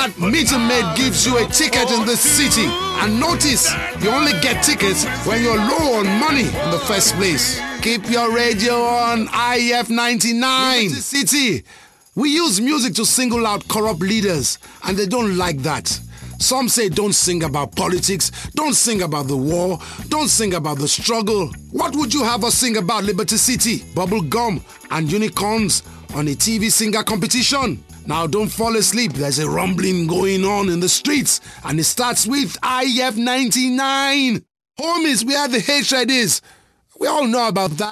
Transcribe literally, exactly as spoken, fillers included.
that meter maid gives you a ticket in the city. And notice, you only get tickets when you're low on money in the first place. Keep your radio on I F ninety-nine. Liberty City. We use music to single out corrupt leaders, and they don't like that. Some say don't sing about politics, don't sing about the war, don't sing about the struggle. What would you have us sing about, Liberty City? Bubble gum and unicorns on a T V singer competition? Now don't fall asleep, there's a rumbling going on in the streets, and it starts with I F ninety-nine. Homies, where the hatred is. We all know about that.